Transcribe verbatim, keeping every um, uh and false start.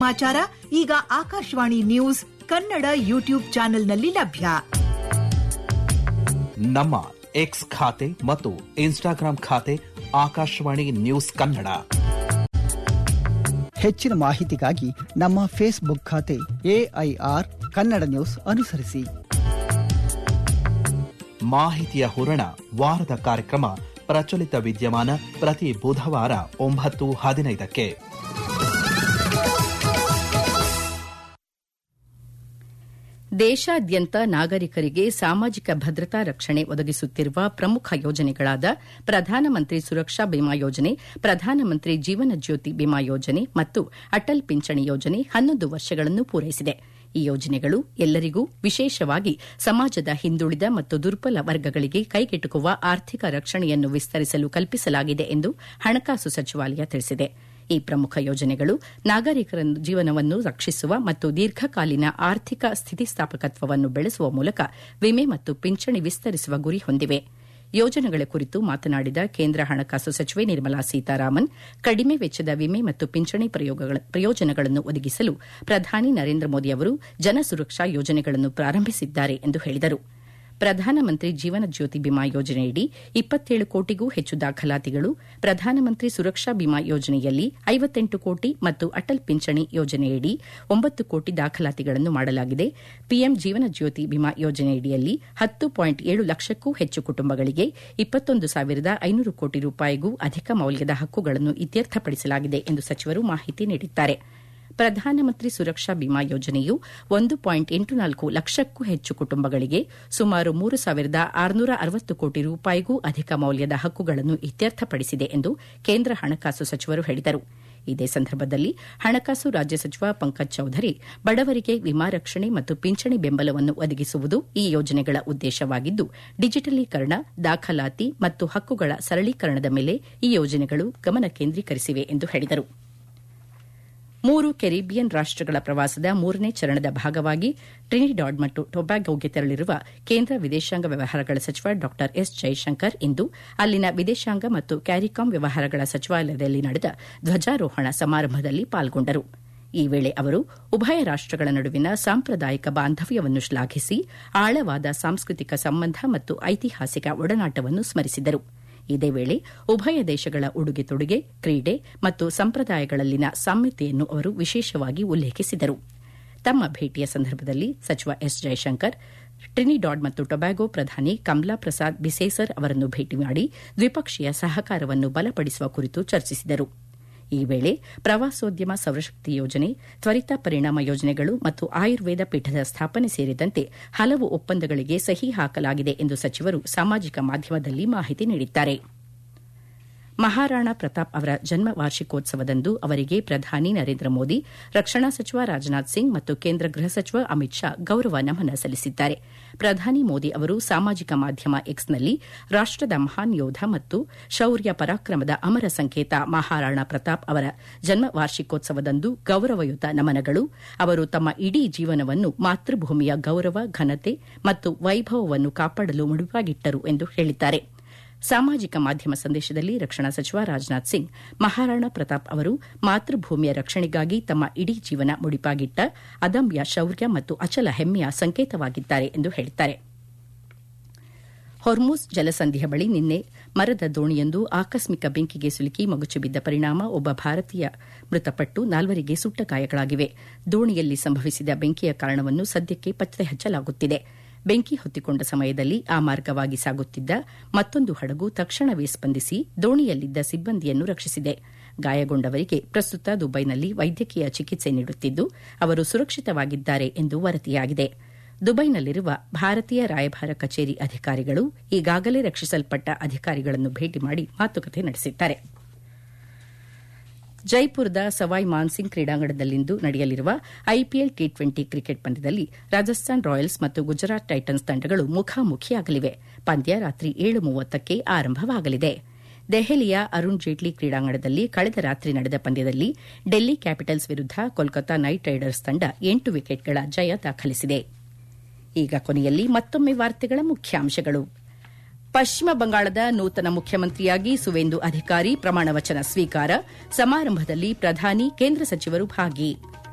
ಸಮಾಚಾರ ಈಗ Akashvani news Kannada YouTube ಚಾನೆಲ್ನಲ್ಲಿ ಲಭ್ಯ. ನಮ್ಮ ಎಕ್ಸ್ ಖಾತೆ ಮತ್ತು ಇನ್ಸ್ಟಾಗ್ರಾಂ ಖಾತೆ ಆಕಾಶವಾಣಿ ನ್ಯೂಸ್ ಕನ್ನಡ. ಹೆಚ್ಚಿನ ಮಾಹಿತಿಗಾಗಿ ನಮ್ಮ ಫೇಸ್ಬುಕ್ ಖಾತೆ ಎಐಆರ್ ಕನ್ನಡ ನ್ಯೂಸ್ ಅನುಸರಿಸಿ. ಮಾಹಿತಿಯ ಹೂರಣ ವಾರದ ಕಾರ್ಯಕ್ರಮ ಪ್ರಚಲಿತ ವಿದ್ಯಮಾನ ಪ್ರತಿ ಬುಧವಾರ ಒಂಬತ್ತು ಹದಿನೈದಕ್ಕೆ. ದೇಶಾದ್ಯಂತ ನಾಗರಿಕರಿಗೆ ಸಾಮಾಜಿಕ ಭದ್ರತಾ ರಕ್ಷಣೆ ಒದಗಿಸುತ್ತಿರುವ ಪ್ರಮುಖ ಯೋಜನೆಗಳಾದ ಪ್ರಧಾನಮಂತ್ರಿ ಸುರಕ್ಷಾ ಬಿಮಾ ಯೋಜನೆ, ಪ್ರಧಾನಮಂತ್ರಿ ಜೀವನ ಜ್ಯೋತಿ ಬಿಮಾ ಯೋಜನೆ ಮತ್ತು ಅಟಲ್ ಪಿಂಚಣಿ ಯೋಜನೆ ಹನ್ನೊಂದು ವರ್ಷಗಳನ್ನು ಪೂರೈಸಿದೆ. ಈ ಯೋಜನೆಗಳು ಎಲ್ಲರಿಗೂ, ವಿಶೇಷವಾಗಿ ಸಮಾಜದ ಹಿಂದುಳಿದ ಮತ್ತು ದುರ್ಬಲ ವರ್ಗಗಳಿಗೆ ಕೈಗೆಟುಕುವ ಆರ್ಥಿಕ ರಕ್ಷಣೆಯನ್ನು ವಿಸ್ತರಿಸಲು ಕಲ್ಪಿಸಲಾಗಿದೆ ಎಂದು ಹಣಕಾಸು ಸಚಿವಾಲಯ ತಿಳಿಸಿದೆ. ಈ ಪ್ರಮುಖ ಯೋಜನೆಗಳು ನಾಗರಿಕರ ಜೀವನವನ್ನು ರಕ್ಷಿಸುವ ಮತ್ತು ದೀರ್ಘಕಾಲೀನ ಆರ್ಥಿಕ ಸ್ಥಿತಿಸ್ಥಾಪಕತ್ವವನ್ನು ಬೆಳೆಸುವ ಮೂಲಕ ವಿಮೆ ಮತ್ತು ಪಿಂಚಣಿ ವಿಸ್ತರಿಸುವ ಗುರಿ ಹೊಂದಿವೆ. ಯೋಜನೆಗಳ ಕುರಿತು ಮಾತನಾಡಿದ ಕೇಂದ್ರ ಹಣಕಾಸು ಸಚಿವೆ ನಿರ್ಮಲಾ ಸೀತಾರಾಮನ್, ಕಡಿಮೆ ವೆಚ್ಚದ ವಿಮೆ ಮತ್ತು ಪಿಂಚಣಿ ಪ್ರಯೋಜನಗಳನ್ನು ಒದಗಿಸಲು ಪ್ರಧಾನಿ ನರೇಂದ್ರ ಮೋದಿ ಅವರು ಜನಸುರಕ್ಷಾ ಯೋಜನೆಗಳನ್ನು ಪ್ರಾರಂಭಿಸಿದ್ದಾರೆ ಎಂದು ಹೇಳಿದರು. ಪ್ರಧಾನಮಂತ್ರಿ ಜೀವನ ಜ್ಯೋತಿ ಬಿಮಾ ಯೋಜನೆಯಡಿ ಇಪ್ಪತ್ತೇಳು ಕೋಟಿಗೂ ಹೆಚ್ಚು ದಾಖಲಾತಿಗಳು, ಪ್ರಧಾನಮಂತ್ರಿ ಸುರಕ್ಷಾ ಬಿಮಾ ಯೋಜನೆಯಲ್ಲಿ ಐವತ್ತೆಂಟು ಕೋಟಿ ಮತ್ತು ಅಟಲ್ ಪಿಂಚಣಿ ಯೋಜನೆಯಡಿ ಒಂಬತ್ತು ಕೋಟಿ ದಾಖಲಾತಿಗಳನ್ನು ಮಾಡಲಾಗಿದೆ. ಪಿಎಂ ಜೀವನ ಜ್ಯೋತಿ ಬಿಮಾ ಯೋಜನೆಯಡಿಯಲ್ಲಿ ಹತ್ತು ಪಾಯಿಂಟ್ ಏಳು ಲಕ್ಷಕ್ಕೂ ಹೆಚ್ಚು ಕುಟುಂಬಗಳಿಗೆ ಇಪ್ಪತ್ತೊಂದು ಸಾವಿರದ ಐನೂರು ಕೋಟಿ ರೂಪಾಯಿಗೂ ಅಧಿಕ ಮೌಲ್ಯದ ಹಕ್ಕುಗಳನ್ನು ಇತ್ಯರ್ಥಪಡಿಸಲಾಗಿದೆ ಎಂದು ಸಚಿವರು ಮಾಹಿತಿ ನೀಡಿದ್ದಾರೆ. ಪ್ರಧಾನಮಂತ್ರಿ ಸುರಕ್ಷಾ ಬಿಮಾ ಯೋಜನೆಯು ಒಂದು ಪಾಯಿಂಟ್ ಎಂಟು ನಾಲ್ಕು ಲಕ್ಷಕ್ಕೂ ಹೆಚ್ಚು ಕುಟುಂಬಗಳಿಗೆ ಸುಮಾರು ಮೂರು ಸಾವಿರದ ಆರುನೂರ ಅರವತ್ತು ಕೋಟಿ ರೂಪಾಯಿಗೂ ಅಧಿಕ ಮೌಲ್ಯದ ಹಕ್ಕುಗಳನ್ನು ಇತ್ಯರ್ಥಪಡಿಸಿದೆ ಎಂದು ಕೇಂದ್ರ ಹಣಕಾಸು ಸಚಿವರು ಹೇಳಿದರು. ಇದೇ ಸಂದರ್ಭದಲ್ಲಿ ಹಣಕಾಸು ರಾಜ್ಯ ಸಚಿವ ಪಂಕಜ್ ಚೌಧರಿ, ಬಡವರಿಗೆ ವಿಮಾ ರಕ್ಷಣೆ ಮತ್ತು ಪಿಂಚಣಿ ಬೆಂಬಲವನ್ನು ಒದಗಿಸುವುದು ಈ ಯೋಜನೆಗಳ ಉದ್ದೇಶವಾಗಿದ್ದು, ಡಿಜಿಟಲೀಕರಣ, ದಾಖಲಾತಿ ಮತ್ತು ಹಕ್ಕುಗಳ ಸರಳೀಕರಣದ ಮೇಲೆ ಈ ಯೋಜನೆಗಳು ಗಮನ ಕೇಂದ್ರೀಕರಿಸಿವೆ ಎಂದು ಹೇಳಿದರು. ಮೂರು ಕೆರಿಬಿಯನ್ ರಾಷ್ಟಗಳ ಪ್ರವಾಸದ ಮೂರನೇ ಚರಣದ ಭಾಗವಾಗಿ ಟ್ರಿನಿಡಾಡ್ ಮತ್ತು ಟೊಬ್ಯಾಗೊಗೆ ತೆರಳಿರುವ ಕೇಂದ್ರ ವಿದೇಶಾಂಗ ವ್ಯವಹಾರಗಳ ಸಚಿವ ಡಾ ಎಸ್ ಜೈಶಂಕರ್ ಇಂದು ಅಲ್ಲಿನ ವಿದೇಶಾಂಗ ಮತ್ತು ಕ್ಯಾರಿಕಾಂ ವ್ಯವಹಾರಗಳ ಸಚಿವಾಲಯದಲ್ಲಿ ನಡೆದ ಧ್ವಜಾರೋಹಣ ಸಮಾರಂಭದಲ್ಲಿ ಪಾಲ್ಗೊಂಡರು. ಈ ವೇಳೆ ಅವರು ಉಭಯ ರಾಷ್ಟಗಳ ನಡುವಿನ ಸಾಂಪ್ರದಾಯಿಕ ಬಾಂಧವ್ಯವನ್ನು ಶ್ಲಾಘಿಸಿ ಆಳವಾದ ಸಾಂಸ್ಕೃತಿಕ ಸಂಬಂಧ ಮತ್ತು ಐತಿಹಾಸಿಕ ಒಡನಾಟವನ್ನು ಸ್ಮರಿಸಿದರು. ಇದೇ ವೇಳೆ ಉಭಯ ದೇಶಗಳ ಉಡುಗೆ ತೊಡುಗೆ, ಕ್ರೀಡೆ ಮತ್ತು ಸಂಪ್ರದಾಯಗಳಲ್ಲಿನ ಸಾಮ್ಯತೆಯನ್ನು ಅವರು ವಿಶೇಷವಾಗಿ ಉಲ್ಲೇಖಿಸಿದರು. ತಮ್ಮ ಭೇಟಿಯ ಸಂದರ್ಭದಲ್ಲಿ ಸಚಿವ ಎಸ್ ಜೈಶಂಕರ್ ಟ್ರಿನಿಡಾಡ್ ಮತ್ತು ಟೊಬ್ಯಾಗೊ ಪ್ರಧಾನಿ ಕಮಲಾ ಪ್ರಸಾದ್ ಬಿಸೇಸರ್ ಅವರನ್ನು ಭೇಟಿ ಮಾಡಿ ದ್ವಿಪಕ್ಷೀಯ ಸಹಕಾರವನ್ನು ಬಲಪಡಿಸುವ ಕುರಿತು ಚರ್ಚಿಸಿದರು. ಈ ವೇಳೆ ಪ್ರವಾಸೋದ್ಯಮ ಸೌರಶಕ್ತಿ ಯೋಜನೆ, ತ್ವರಿತ ಪರಿಣಾಮ ಯೋಜನೆಗಳು ಮತ್ತು ಆಯುರ್ವೇದ ಪೀಠದ ಸ್ಥಾಪನೆ ಸೇರಿದಂತೆ ಹಲವು ಒಪ್ಪಂದಗಳಿಗೆ ಸಹಿ ಹಾಕಲಾಗಿದೆ ಎಂದು ಸಚಿವರು ಸಾಮಾಜಿಕ ಮಾಧ್ಯಮದಲ್ಲಿ ಮಾಹಿತಿ ನೀಡಿದ್ದಾರೆ. ಮಹಾರಾಣಾ ಪ್ರತಾಪ್ ಅವರ ಜನ್ಮ ವಾರ್ಷಿಕೋತ್ಸವದಂದು ಅವರಿಗೆ ಪ್ರಧಾನಿ ನರೇಂದ್ರ ಮೋದಿ, ರಕ್ಷಣಾ ಸಚಿವ ರಾಜನಾಥ್ ಸಿಂಗ್ ಮತ್ತು ಕೇಂದ್ರ ಗೃಹ ಸಚಿವ ಅಮಿತ್ ಶಾ ಗೌರವ ನಮನ ಸಲ್ಲಿಸಿದ್ದಾರೆ. ಪ್ರಧಾನಿ ಮೋದಿ ಅವರು ಸಾಮಾಜಿಕ ಮಾಧ್ಯಮ ಎಕ್ಸ್ನಲ್ಲಿ ರಾಷ್ಟದ ಮಹಾನ್ ಯೋಧ ಮತ್ತು ಶೌರ್ಯ ಪರಾಕ್ರಮದ ಅಮರ ಸಂಕೇತ ಮಹಾರಾಣಾ ಪ್ರತಾಪ್ ಅವರ ಜನ್ಮ ವಾರ್ಷಿಕೋತ್ಸವದಂದು ಗೌರವಯುತ ನಮನಗಳು, ಅವರು ತಮ್ಮ ಇಡೀ ಜೀವನವನ್ನು ಮಾತೃಭೂಮಿಯ ಗೌರವ, ಘನತೆ ಮತ್ತು ವೈಭವವನ್ನು ಕಾಪಾಡಲು ಮುಡಿಪಾಗಿಟ್ಟರು ಎಂದು ಹೇಳಿದ್ದಾರೆ. ಸಾಮಾಜಿಕ ಮಾಧ್ಯಮ ಸಂದೇಶದಲ್ಲಿ ರಕ್ಷಣಾ ಸಚಿವ ರಾಜನಾಥ್ ಸಿಂಗ್, ಮಹಾರಾಣಾ ಪ್ರತಾಪ್ ಅವರು ಮಾತೃಭೂಮಿಯ ರಕ್ಷಣೆಗಾಗಿ ತಮ್ಮ ಇಡೀ ಜೀವನ ಮುಡಿಪಾಗಿಟ್ಟ ಅದಮ್ಯ ಶೌರ್ಯ ಮತ್ತು ಅಚಲ ಹೆಮ್ಮೆಯ ಸಂಕೇತವಾಗಿದ್ದಾರೆ ಎಂದು ಹೇಳಿದ್ದಾರೆ. ಹೊರ್ಮುಜ್ ಜಲಸಂಧಿಯ ಬಳಿ ನಿನ್ನೆ ಮರದ ದೋಣಿಯೊಂದು ಆಕಸ್ಮಿಕ ಬೆಂಕಿಗೆ ಸಿಲುಕಿ ಮಗುಚಿ ಬಿದ್ದ ಪರಿಣಾಮ ಒಬ್ಬ ಭಾರತೀಯ ಮೃತಪಟ್ಟು ನಾಲ್ವರಿಗೆ ಸುಟ್ಟ ಗಾಯಗಳಾಗಿವೆ. ದೋಣಿಯಲ್ಲಿ ಸಂಭವಿಸಿದ ಬೆಂಕಿಯ ಕಾರಣವನ್ನು ಸದ್ಯಕ್ಕೆ ಪತ್ತೆ ಹಚ್ಚಲಾಗುತ್ತಿದೆ. ಬೆಂಕಿ ಹೊತ್ತಿಕೊಂಡ ಸಮಯದಲ್ಲಿ ಆ ಮಾರ್ಗವಾಗಿ ಸಾಗುತ್ತಿದ್ದ ಮತ್ತೊಂದು ಹಡಗು ತಕ್ಷಣವೇ ಸ್ಪಂದಿಸಿ ದೋಣಿಯಲ್ಲಿದ್ದ ಸಿಬ್ಬಂದಿಯನ್ನು ರಕ್ಷಿಸಿದೆ. ಗಾಯಗೊಂಡವರಿಗೆ ಪ್ರಸ್ತುತ ದುಬೈನಲ್ಲಿ ವೈದ್ಯಕೀಯ ಚಿಕಿತ್ಸೆ ನೀಡುತ್ತಿದ್ದು, ಅವರು ಸುರಕ್ಷಿತವಾಗಿದ್ದಾರೆ ಎಂದು ವರದಿಯಾಗಿದೆ. ದುಬೈನಲ್ಲಿರುವ ಭಾರತೀಯ ರಾಯಭಾರ ಕಚೇರಿ ಅಧಿಕಾರಿಗಳು ಈಗಾಗಲೇ ರಕ್ಷಿಸಲ್ಪಟ್ಟ ಅಧಿಕಾರಿಗಳನ್ನು ಭೇಟಿ ಮಾಡಿ ಮಾತುಕತೆ ನಡೆಸಿದ್ದಾರೆ. ಜೈಪುರದ ಸವಾಯ್ ಮಾನ್ಸಿಂಗ್ ಕ್ರೀಡಾಂಗಣದಲ್ಲಿಂದು ನಡೆಯಲಿರುವ ಐಪಿಎಲ್ ಟಿ ಟ್ವೆಂಟಿ ಕ್ರಿಕೆಟ್ ಪಂದ್ಯದಲ್ಲಿ ರಾಜಸ್ಥಾನ್ ರಾಯಲ್ಸ್ ಮತ್ತು ಗುಜರಾತ್ ಟೈಟನ್ಸ್ ತಂಡಗಳು ಮುಖಾಮುಖಿಯಾಗಲಿವೆ. ಪಂದ್ಯ ರಾತ್ರಿ ಏಳು ಮೂವತ್ತಕ್ಕೆ ಆರಂಭವಾಗಲಿದೆ. ದೆಹಲಿಯ ಅರುಣ್ ಜೇಟ್ಲಿ ಕ್ರೀಡಾಂಗಣದಲ್ಲಿ ಕಳೆದ ರಾತ್ರಿ ನಡೆದ ಪಂದ್ಯದಲ್ಲಿ ಡೆಲ್ಲಿ ಕ್ಯಾಪಿಟಲ್ಸ್ ವಿರುದ್ಧ ಕೋಲ್ಕತಾ ನೈಟ್ ರೈಡರ್ಸ್ ತಂಡ ಎಂಟು ವಿಕೆಟ್ಗಳ ಜಯ ದಾಖಲಿಸಿದೆ. ಈಗ ಕೊನೆಯಲ್ಲಿ ಮತ್ತೊಮ್ಮೆ ವಾರ್ತೆಗಳ ಮುಖ್ಯಾಂಶಗಳು. ಪಶ್ಚಿಮ ಬಂಗಾಳದ ನೂತನ ಮುಖ್ಯಮಂತ್ರಿಯಾಗಿ ಸುವೇಂದು ಅಧಿಕಾರಿ ಪ್ರಮಾಣ ವಚನ ಸ್ವೀಕಾರ, ಸಮಾರಂಭದಲ್ಲಿ ಪ್ರಧಾನಿ, ಕೇಂದ್ರ ಸಚಿವರು ಭಾಗಿ.